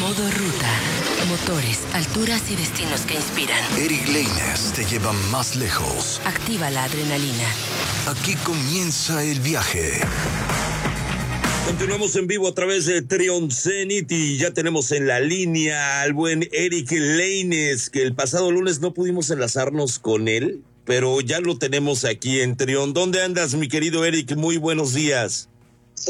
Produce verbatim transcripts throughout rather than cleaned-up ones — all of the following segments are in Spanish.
Modo ruta. Motores, alturas y destinos que inspiran. Eric Lainez te lleva más lejos. Activa la adrenalina. Aquí comienza el viaje. Continuamos en vivo a través de Trion Zenith y ya tenemos en la línea al buen Eric Lainez, que el pasado lunes no pudimos enlazarnos con él, pero ya lo tenemos aquí en Trion. ¿Dónde andas, mi querido Eric? Muy buenos días. Sí,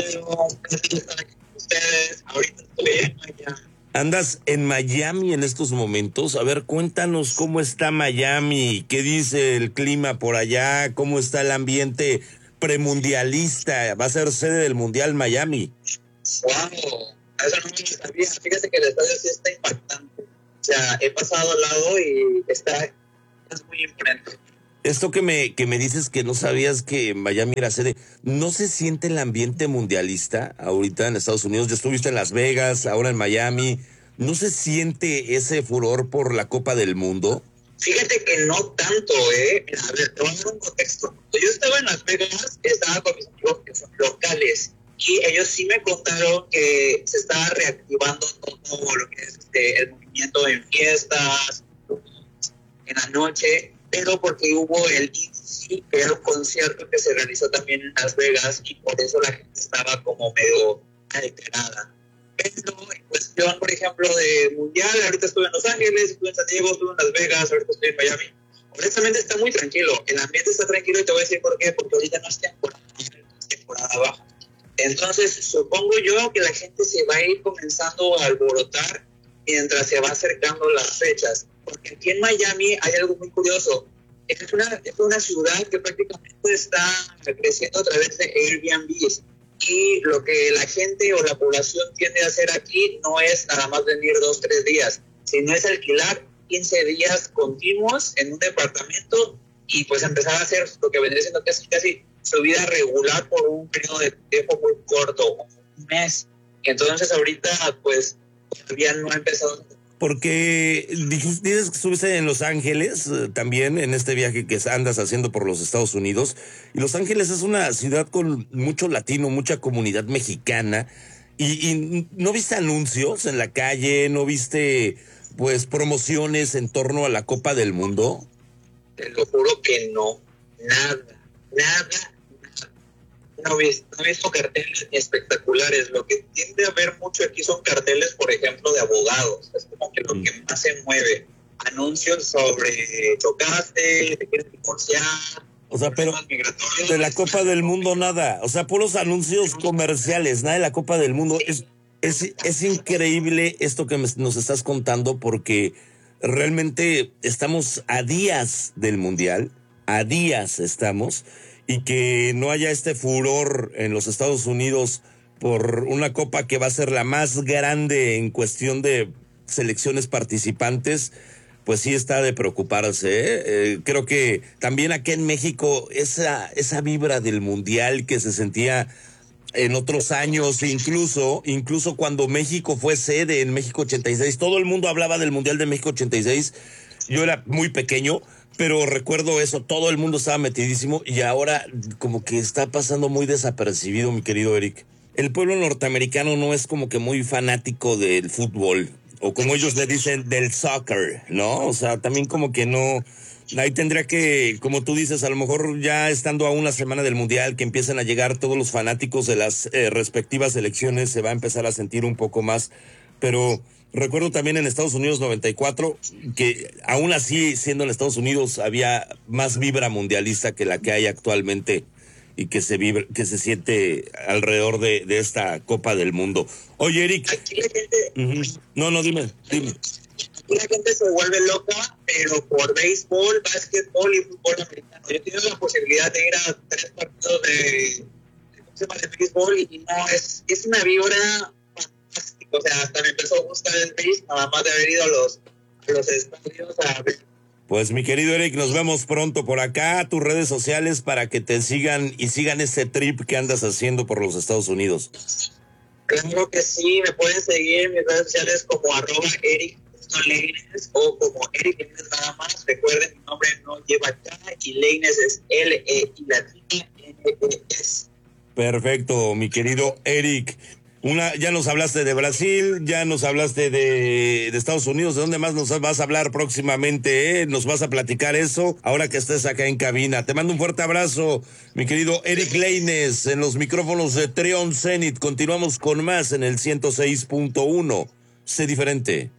ustedes, ahorita estoy en Miami. ¿Andas en Miami en estos momentos? A ver, cuéntanos cómo está Miami, qué dice el clima por allá, cómo está el ambiente premundialista. Va a ser sede del Mundial Miami. Wow, eso no me sabía. Fíjate que el estadio sí está impactante. O sea, he pasado al lado y está es muy imponente. Esto que me que me dices que no sabías que Miami era sede, ¿no se siente el ambiente mundialista ahorita en Estados Unidos? Ya estuviste en Las Vegas, ahora en Miami. ¿No se siente ese furor por la Copa del Mundo? Fíjate que no tanto, ¿eh? A ver, te voy a dar un contexto. Cuando yo estaba en Las Vegas, estaba con mis amigos que son locales y ellos sí me contaron que se estaba reactivando todo lo que es este, el movimiento en fiestas, en la noche, pero porque hubo el E D C, que era un concierto que se realizó también en Las Vegas y por eso la gente estaba como medio alterada. Pero en cuestión, por ejemplo, de mundial, ahorita estuve en Los Ángeles, estuve en San Diego, estuve en Las Vegas, ahorita estoy en Miami. Honestamente está muy tranquilo, el ambiente está tranquilo y te voy a decir por qué, porque ahorita no es temporada, es temporada baja. Entonces, supongo yo que la gente se va a ir comenzando a alborotar mientras se va acercando las fechas. Porque aquí en Miami hay algo muy curioso. Es una, es una ciudad que prácticamente está creciendo a través de Airbnb. Y lo que la gente o la población tiende a hacer aquí no es nada más venir dos, tres días, sino es alquilar quince días continuos en un departamento y pues empezar a hacer lo que vendría siendo casi, casi su vida regular por un periodo de tiempo muy corto, un mes. Entonces ahorita pues todavía no ha empezado. Porque dices que estuviste en Los Ángeles eh, también en este viaje que andas haciendo por los Estados Unidos. Y Los Ángeles es una ciudad con mucho latino, mucha comunidad mexicana. Y, y ¿no viste anuncios en la calle? ¿No viste pues promociones en torno a la Copa del Mundo? Te lo juro que no. Nada, nada. No he, visto, no he visto carteles espectaculares. Lo que tiende a ver mucho aquí son carteles, por ejemplo, de abogados. Es como que lo mm. que más se mueve. Anuncios sobre chocaste, te quieres divorciar. O sea, pero de la Copa del Mundo nada. O sea, puros anuncios comerciales, nada de la Copa del Mundo. Es, es, es increíble esto que me, nos estás contando porque realmente estamos a días del Mundial. A días estamos. Y que no haya este furor en los Estados Unidos por una copa que va a ser la más grande en cuestión de selecciones participantes, pues sí está de preocuparse, ¿eh? Eh, creo que también aquí en México esa, esa vibra del Mundial que se sentía en otros años, incluso, incluso cuando México fue sede en México ochenta y seis, todo el mundo hablaba del Mundial de México ochenta y seis, yo era muy pequeño, pero recuerdo eso, todo el mundo estaba metidísimo y ahora como que está pasando muy desapercibido, mi querido Eric. El pueblo norteamericano no es como que muy fanático del fútbol, o como ellos le dicen, del soccer, ¿no? O sea, también como que no... Ahí tendría que, como tú dices, a lo mejor ya estando a una semana del Mundial, que empiezan a llegar todos los fanáticos de las eh, respectivas selecciones, se va a empezar a sentir un poco más, pero... Recuerdo también en Estados Unidos noventa y cuatro que aún así, siendo en Estados Unidos, había más vibra mundialista que la que hay actualmente y que se vibra, que se siente alrededor de, de esta Copa del Mundo. Oye, Eric. Aquí la gente... Uh-huh. No, no, dime, dime. Aquí la gente se vuelve loca, pero por béisbol, básquetbol y fútbol americano. Yo he tenido la posibilidad de ir a tres partidos de, de, de béisbol y no, es, es una vibra... O sea, hasta me empezó a gustar el béis, nada más de haber ido a los, a los estadios a ver. Pues mi querido Eric, nos vemos pronto por acá, tus redes sociales para que te sigan y sigan ese trip que andas haciendo por los Estados Unidos. Claro que sí, me pueden seguir en mis redes sociales como arroba Eric Lainez o como Eric Lainez nada más. Recuerden, mi nombre no lleva acá y Lainez es L E I latina N E S. Perfecto, mi querido Eric. Una, ya nos hablaste de Brasil, ya nos hablaste de, de Estados Unidos. ¿De dónde más nos vas a hablar próximamente? Eh? Nos vas a platicar eso ahora que estés acá en cabina. Te mando un fuerte abrazo, mi querido Eric Lainez, en los micrófonos de Trion Zenit. Continuamos con más en el ciento seis punto uno. Sé diferente.